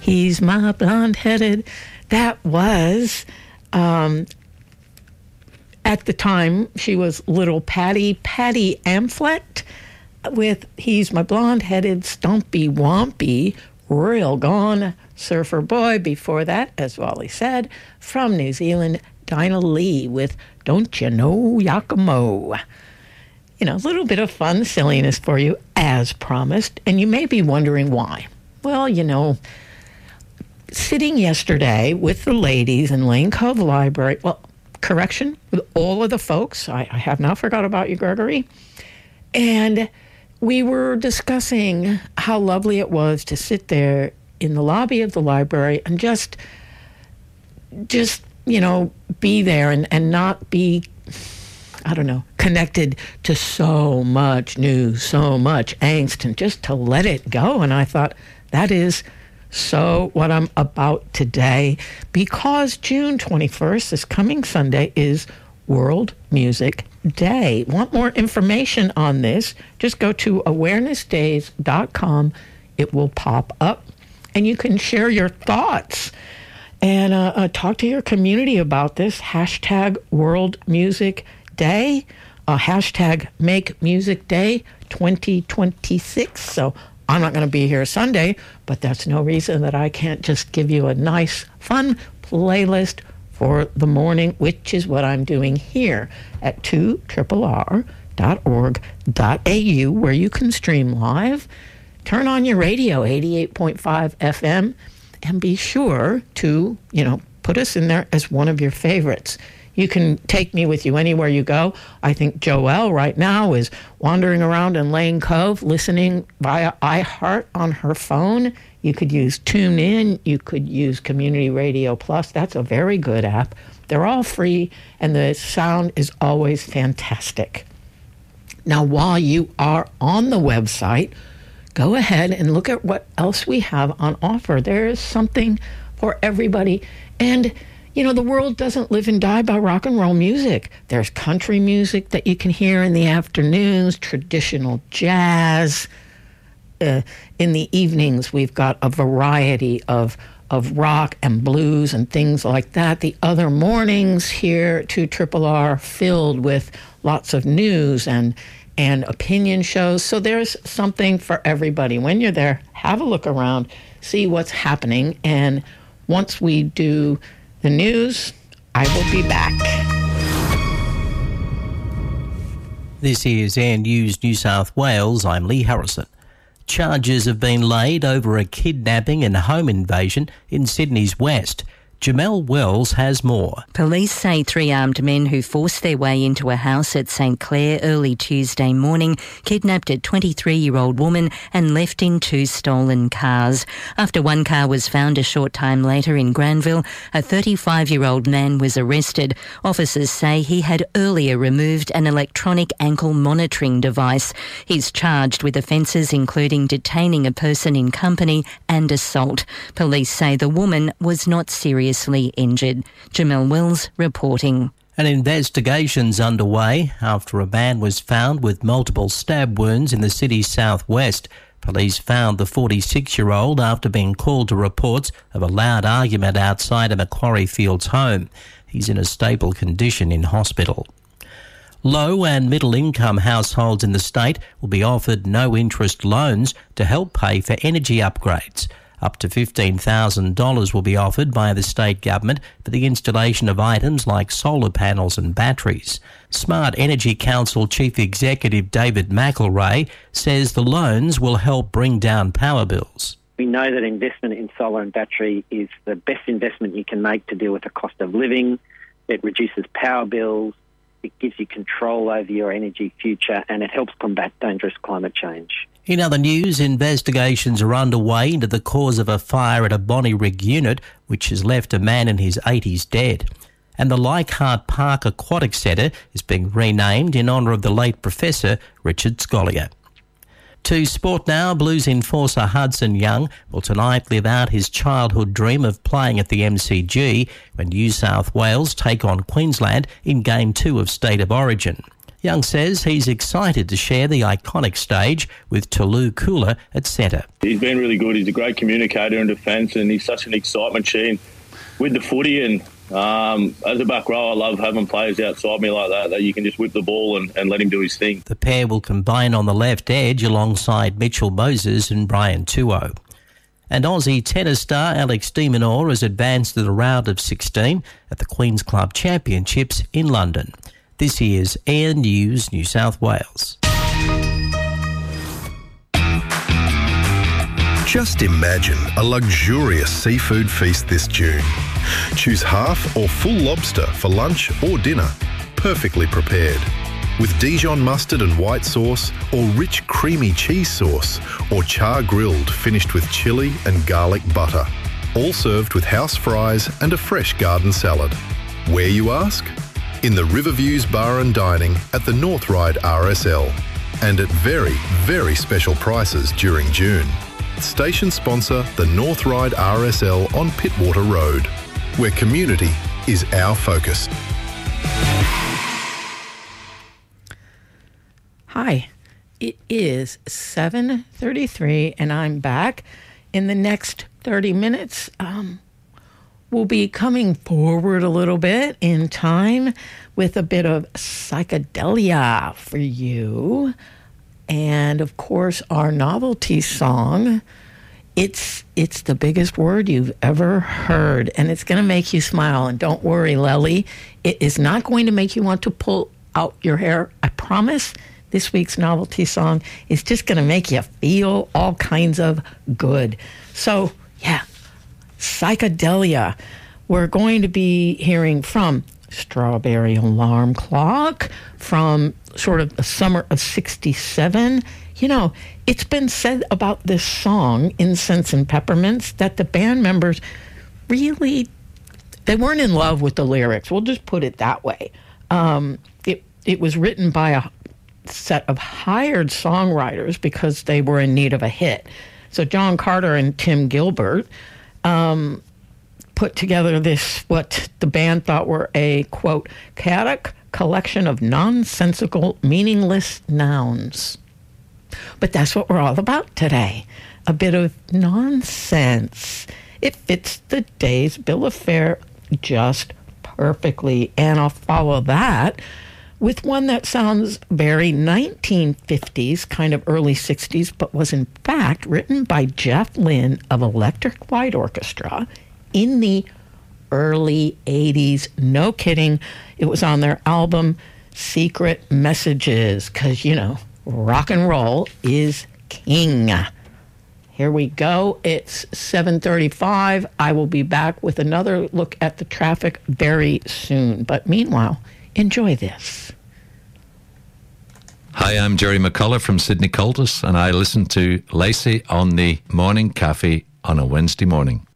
He's my blonde-headed. That was, at the time, she was little Patty Amphlett with He's My Blonde-Headed Stompy Wompy, Real Gone Surfer Boy. Before that, as Wally said, from New Zealand, Dinah Lee with Don't You Know Yakimo. You know, a little bit of fun silliness for you, as promised. And you may be wondering why. Well, you know, sitting yesterday with the ladies in Lane Cove Library, well, correction, with all of the folks, I have not forgot about you, Gregory, and we were discussing how lovely it was to sit there in the lobby of the library and just you know, be there and not be, I don't know, connected to so much news, so much angst, and just to let it go. And I thought, that is so what I'm about today, because June 21st, this coming Sunday, is World Music Day. Want more information on this? Just go to awarenessdays.com. It will pop up, and you can share your thoughts and talk to your community about this. Hashtag World Music Day, hashtag Make Music Day 2026. So I'm not going to be here Sunday, but that's no reason that I can't just give you a nice, fun playlist for the morning, which is what I'm doing here at 2rrr.org.au, where you can stream live. Turn on your radio, 88.5 FM, and be sure to, you know, put us in there as one of your favorites. You can take me with you anywhere you go. I think Joelle right now is wandering around in Lane Cove listening via iHeart on her phone. You could use TuneIn. You could use Community Radio Plus. That's a very good app. They're all free, and the sound is always fantastic. Now, while you are on the website, go ahead and look at what else we have on offer. There is something for everybody. And you know, the world doesn't live and die by rock and roll music. There's country music that you can hear in the afternoons, traditional jazz. In the evenings, we've got a variety of rock and blues and things like that. The other mornings here at 2RRR filled with lots of news and opinion shows. So there's something for everybody. When you're there, have a look around, see what's happening. And once we do the news, I will be back. This is Air News New South Wales. I'm Lee Harrison. Charges have been laid over a kidnapping and home invasion in Sydney's west. Jamel Wells has more. Police say 3 armed men who forced their way into a house at St Clair early Tuesday morning kidnapped a 23-year-old woman and left in 2 stolen cars. After one car was found a short time later in Granville, a 35-year-old man was arrested. Officers say he had earlier removed an electronic ankle monitoring device. He's charged with offences including detaining a person in company and assault. Police say the woman was not seriously injured. Jamel Wells reporting. An investigation's underway after a man was found with multiple stab wounds in the city's southwest. Police found the 46-year-old after being called to reports of a loud argument outside a Macquarie Fields home. He's in a stable condition in hospital. Low and middle income households in the state will be offered no-interest loans to help pay for energy upgrades. Up to $15,000 will be offered by the state government for the installation of items like solar panels and batteries. Smart Energy Council Chief Executive David McElrea says the loans will help bring down power bills. We know that investment in solar and battery is the best investment you can make to deal with the cost of living. It reduces power bills, it gives you control over your energy future, and it helps combat dangerous climate change. In other news, investigations are underway into the cause of a fire at a Bonnyrigg unit, which has left a man in his 80s dead. And the Leichhardt Park Aquatic Centre is being renamed in honour of the late Professor Richard Scollier. To sport now, Blues enforcer Hudson Young will tonight live out his childhood dream of playing at the MCG when New South Wales take on Queensland in Game 2 of State of Origin. Young says he's excited to share the iconic stage with Tulu Kula at centre. He's been really good. He's a great communicator in defence, and he's such an excitement machine with the footy. And as a back row, I love having players outside me like that you can just whip the ball and let him do his thing. The pair will combine on the left edge alongside Mitchell Moses and Brian Tuo. And Aussie tennis star Alex de Minaur has advanced to the round of 16 at the Queen's Club Championships in London. This year's Air News New South Wales. Just imagine a luxurious seafood feast this June. Choose half or full lobster for lunch or dinner, perfectly prepared. With Dijon mustard and white sauce, or rich creamy cheese sauce, or char grilled finished with chilli and garlic butter. All served with house fries and a fresh garden salad. Where, you ask? In the Riverviews Bar and Dining at the North Ryde RSL, and at very, very special prices during June. Station sponsor the North Ryde RSL on Pittwater Road, where community is our focus. Hi, it is 7:33 and I'm back. In the next 30 minutes, we'll be coming forward a little bit in time with a bit of psychedelia for you. And, of course, our novelty song, it's the biggest word you've ever heard, and it's going to make you smile. And don't worry, Lely, it is not going to make you want to pull out your hair. I promise. This week's novelty song is just going to make you feel all kinds of good. So, yeah, psychedelia. We're going to be hearing from Strawberry Alarm Clock, from sort of the summer of 67. You know, it's been said about this song, Incense and Peppermints, that the band members really, they weren't in love with the lyrics. We'll just put it that way. It was written by a set of hired songwriters because they were in need of a hit. So John Carter and Tim Gilbert put together this, what the band thought were a, quote, chaotic collection of nonsensical, meaningless nouns. But that's what we're all about today. A bit of nonsense. It fits the day's bill of fare just perfectly. And I'll follow that with one that sounds very 1950s, kind of early 60s, but was in fact written by Jeff Lynne of Electric Light Orchestra in the early 80s. No kidding. It was on their album Secret Messages, because, you know, rock and roll is king. Here we go. It's 7:35. I will be back with another look at the traffic very soon. But meanwhile, enjoy this. Hi, I'm Jerry McCullough from Sydney Cultus, and I listen to Lacey on the Morning Cafe on a Wednesday morning.